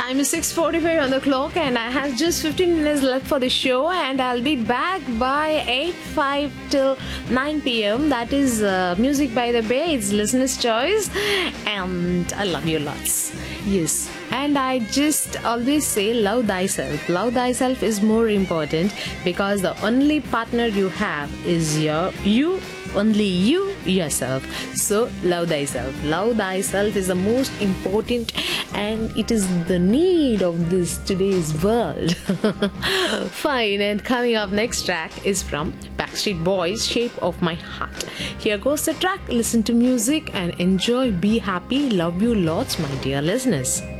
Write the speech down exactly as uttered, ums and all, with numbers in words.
time is six forty-five on the clock and I have just fifteen minutes left for the show, and I'll be back by eight five till nine p.m. That is uh, Music by the Bay. It's listener's choice and I love you lots. Yes. And I just always say love thyself. Love thyself is more important because the only partner you have is your you only you yourself. So love thyself. Love thyself is the most important, and it is the need of this today's world. Fine. And coming up, next track is from Backstreet Boys, Shape of My Heart. Here goes the track. Listen to music and enjoy. Be happy. Love you lots, my dear listeners.